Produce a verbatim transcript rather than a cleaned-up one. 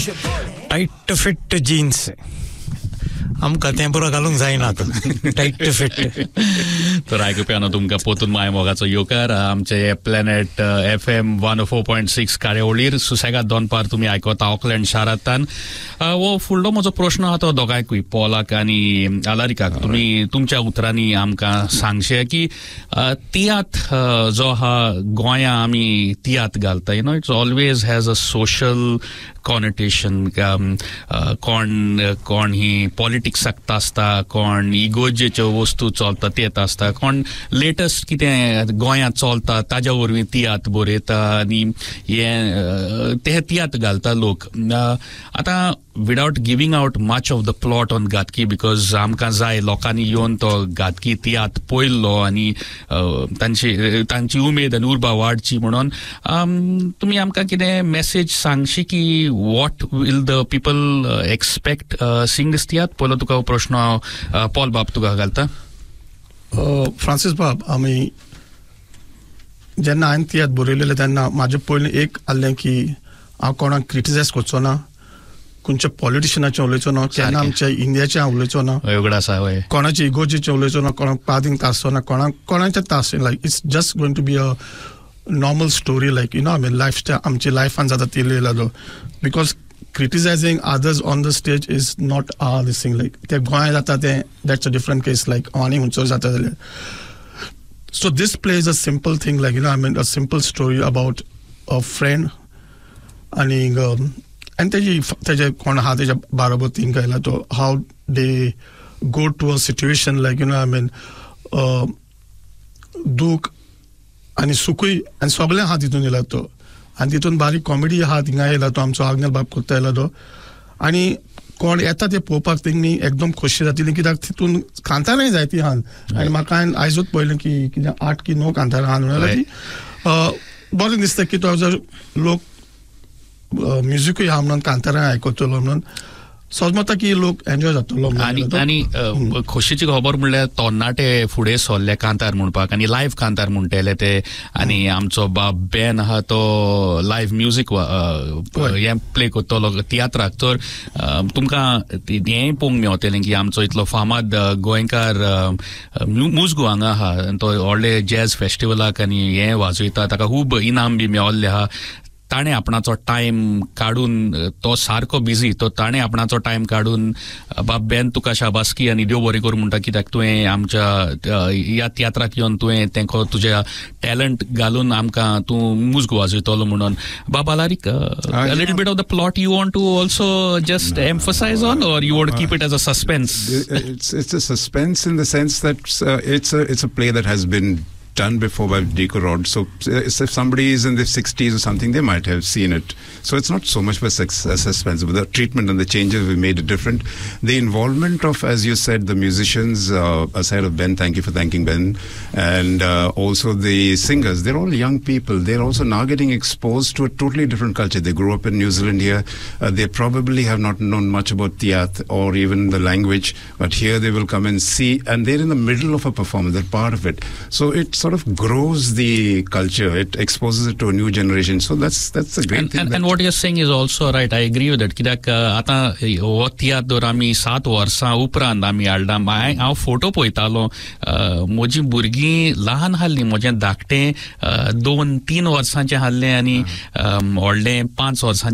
Tight fit jeans आमकां तें पुरो घालूंक जायना टाईट फिट. तर आयकुप्यानो तुमकां पोतून माय मोगाचो येवकार आमचे planet F M one four point six कार्यावळीर सुसेगाद दोनपार तुमी आयकता ऑकलँड शारांतल्यान. वो फुडलो म्हजो प्रश्न आहा तो दोगांयकूय पॉलाक आनी आलारिकाक. तुमी तुमच्या उतरांनी आमकां सांगशे की तियात्र जो आहा गोंया आमी तियात्र घालता you know it's always has a social connotation. कोण कोण ही पॉलिटिक्साक आसता, कोण इगोजेच्यो वस्तू चलता तेत आसता, कोण लेटस्ट कितें गोंयांत चलता ताज्या वरवीं तियात्र बरयता आनी हे ते तियात्र घालता लोक. आतां without giving out much of the plot on गातकी because आमकां जाय लोकांनी येवन तो गातकी तियात्र पळयल्लो आनी तांची तांची उमेद आनी उर्बा वाडची म्हणून तुमी आमकां कितें मेसेज सांगशी की what will the people expect seeing this tiatr. पयलो तुका प्रश्न हांव पॉल बाब तुका घालता. फ्रांसीस बाब, आमी जेन्ना हांवें तियात्र बरयलेलें तेन्ना म्हाजें पयलें एक आसलें की हांव कोणाक क्रिटिसायज करचो ना, खंयच्या पॉलिटिशियनाचें उलयचो ना, केन्ना आमच्या इंडियाचें हांव उलयचो ना, कोणाच्या इगोचें उलयचो ना, कोणाक पादींक तासचो ना, कोणाक कोणाचें तास. Like it's just going to be a normal story like you know I mean life style आमची लायफान जाता ती लिहिलेलो. Because criticizing others on the stage is not all this thing like te goya jata te that's a different case like ani huncho jata. So this plays a simple thing like you know I mean a simple story about a friend and um, and teji teji kon ha teja barobar thing kaila to how they go to a situation like you know I mean uh, duk ani sukui and sogle ha ditun ila to आणि तितून बारीक comedy आहा थिंगा येयला तो आमचो आग्नेल बाब करता येयला तो आनी कोण येता ते पळोवपाक तेंगनी एकदम खोशी जातली कित्याक तितून कांतारांय जाय ती आहान आनी म्हाका हांवें आयजूच पळयलें की कितें आठ की णव कांतारां आहान म्हणल्यार ती बरें दिसता की तो जर लोक म्युजिकूय आहा म्हणून कांतारां आयकतलो म्हणून समजता की लोक एन्जॉय जातलो. आनी आनी खोशेची खबर म्हणल्यार तरणाटे फुडें सरले कांतार म्हणपाक आनी लायव्ह कांतार म्हणटले ते आनी आमचो बाब बेन आहा तो लायव्ह म्युजीक हें प्ले करतलो तियात्राक. तर तुमकां हेंय पळोवंक मेळटलें की आमचो इतलो फामाद गोंयकार मुजगू हांगा आहा तो व्हडले जॅज फेस्टिवलाक आनी हें वाजयता ताका खूब इनाम बी मेळिल्लें आहा. ताणें आपणाचो टायम काडून तो सारको बिजी तो ताणें आपणाचो टायम काडून बाब बेन तुका शाबासकी आनी देव बरें कर म्हणटा कित्याक तुवें आमच्या ह्या तियात्राक येवन तुवें तेंको तुज्या टॅलंट घालून आमकां तूं मुजगू वाजयतलो म्हणून. बाब आलारीक little bit of the plot you want to also just एम्फसायज on or you want to keep it as a suspense? It's it's a suspense in the sense that uh, it's a it's a play that has been done before by Dico Rod. So if somebody is in their sixties or something, they might have seen it. So it's not so much of a suspense, but the treatment and the changes we made it different. The involvement of, as you said, the musicians, uh, aside of Ben, thank you for thanking Ben, and uh, also the singers, they're all young people. They're also now getting exposed to a totally different culture. They grew up in New Zealand here. Uh, they probably have not known much about theatre or even the language, but here they will come and see, and they're in the middle of a performance. They're part of it. So it's sort of grows the culture. It exposes it to a new generation. So that's that's a great and, thing. And, and what you're saying is also right. I agree with that. कित्याक आता हो तियात्र आमी सात वर्सां उपरांत आमी हाडला. हांव फोटो पळयतालो म्हजी भुरगीं ल्हान हाल्लीं म्हजें धाकटें दोन तीन वर्सांचें हाल्लें आनी व्हडलें पांच वर्सांचें